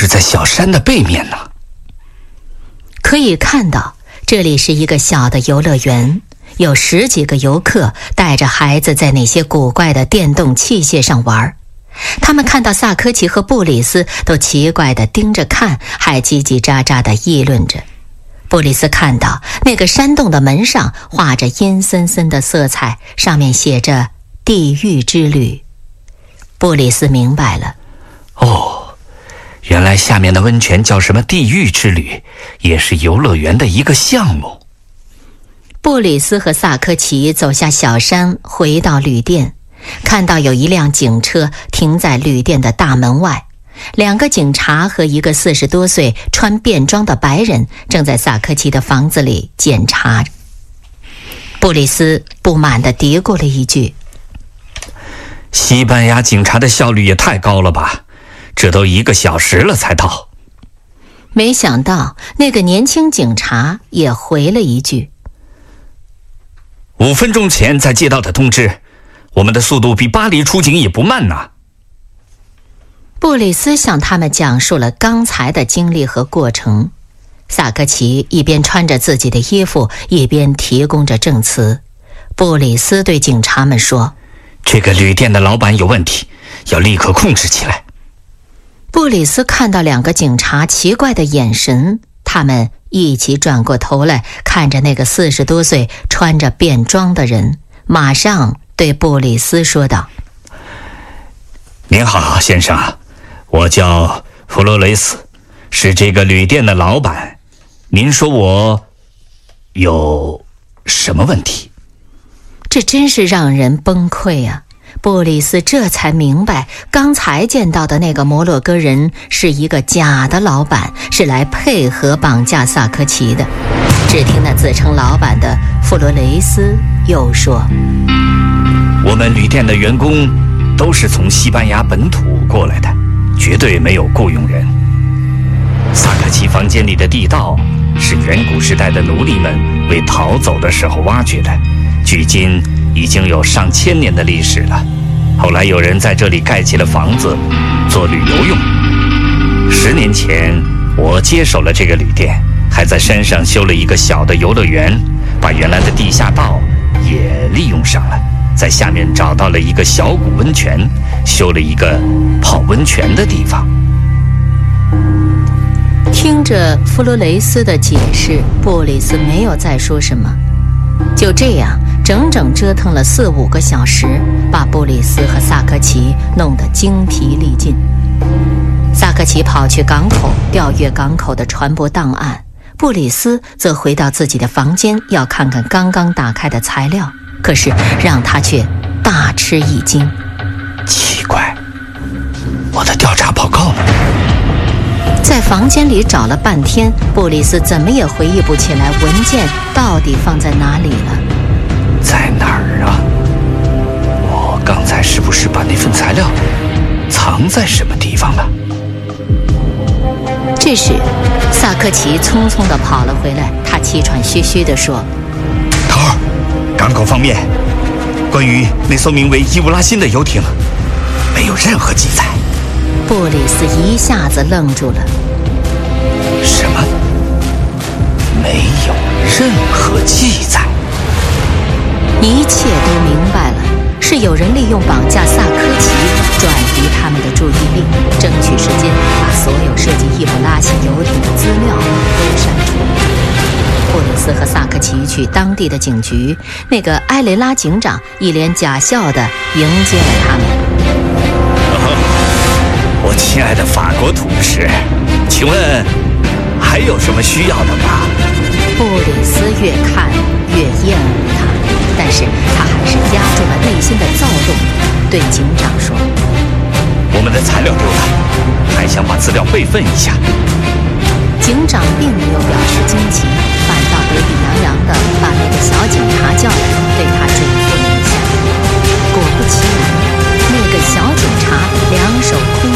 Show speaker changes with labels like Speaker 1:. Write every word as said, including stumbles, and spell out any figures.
Speaker 1: 就是在小山的背面呢。
Speaker 2: 可以看到，这里是一个小的游乐园，有十几个游客带着孩子在那些古怪的电动器械上玩。他们看到萨科齐和布里斯都奇怪地盯着看，还叽叽喳喳地议论着。布里斯看到那个山洞的门上画着阴森森的色彩，上面写着地狱之旅。布里斯明白了，
Speaker 1: 哦，原来下面的温泉叫什么地狱之旅，也是游乐园的一个项目。
Speaker 2: 布里斯和萨科齐走下小山，回到旅店，看到有一辆警车停在旅店的大门外，两个警察和一个四十多岁穿便装的白人正在萨科齐的房子里检查。布里斯不满地嘀咕了一句：
Speaker 1: 西班牙警察的效率也太高了吧，这都一个小时了才到。
Speaker 2: 没想到那个年轻警察也回了一句：
Speaker 1: 五分钟前才接到的通知，我们的速度比巴黎出警也不慢呐。
Speaker 2: 布里斯向他们讲述了刚才的经历和过程。萨科齐一边穿着自己的衣服，一边提供着证词。布里斯对警察们说：
Speaker 1: 这个旅店的老板有问题，要立刻控制起来。
Speaker 2: 布里斯看到两个警察奇怪的眼神，他们一起转过头来看着那个四十多岁穿着便装的人，马上对布里斯说道：
Speaker 1: 您好，先生，我叫弗罗雷斯，是这个旅店的老板。您说我有什么问题？
Speaker 2: 这真是让人崩溃啊！布里斯这才明白，刚才见到的那个摩洛哥人是一个假的老板，是来配合绑架萨科齐的。只听那自称老板的弗罗雷斯又说：
Speaker 1: 我们旅店的员工都是从西班牙本土过来的，绝对没有雇佣人。萨科齐房间里的地道是远古时代的奴隶们为逃走的时候挖掘的，距今已经有上千年的历史了。后来有人在这里盖起了房子做旅游用。十年前我接手了这个旅店，还在山上修了一个小的游乐园，把原来的地下道也利用上了，在下面找到了一个小谷温泉，修了一个泡温泉的地方。
Speaker 2: 听着弗罗雷斯的解释，布里斯没有再说什么。就这样整整折腾了四五个小时，把布里斯和萨科齐弄得精疲力尽。萨科齐跑去港口调阅港口的船舶档案，布里斯则回到自己的房间，要看看刚刚打开的材料，可是让他却大吃一惊。
Speaker 1: 奇怪，我的调查报告呢？
Speaker 2: 在房间里找了半天，布里斯怎么也回忆不起来文件到底放在哪里了。
Speaker 1: 在哪儿啊？我刚才是不是把那份材料藏在什么地方了？
Speaker 2: 这时萨科齐匆匆地跑了回来，他气喘吁吁地说：
Speaker 1: 头儿，港口方面关于那艘名为伊乌拉辛的游艇没有任何记载。
Speaker 2: 布里斯一下子愣住了。
Speaker 1: 什么？没有任何记载？
Speaker 2: 一切都明白了，是有人利用绑架萨科齐转移他们的注意力，争取时间把所有涉及伊布拉辛游艇的资料都删除。布里斯和萨科齐去当地的警局，那个埃雷拉警长一脸假笑地迎接了他们。
Speaker 1: 哦，我亲爱的法国同事，请问还有什么需要的吗？
Speaker 2: 布里斯越看越厌恶他，但是他还是压住了内心的躁动，对警长说：
Speaker 1: 我们的材料丢了，还想把资料备份一下。
Speaker 2: 警长并没有表示惊奇，反倒得意洋洋地把那个小警察叫来，对他嘱咐了一下。果不其然，那个小警察